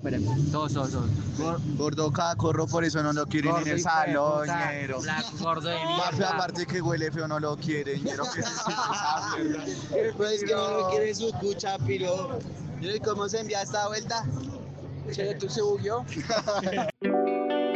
espéreme. Todos. Gordo cacorro, por eso no lo quieren en el salón, ñero. Black gordo de Papi, mierda. aparte que huele feo, no lo quieren, ñero. ¿Qué es esa mierda? Pues que no lo quiere su cucha, piro. ¿Y cómo se envía esta vuelta? Che, ¿tú se bugueó?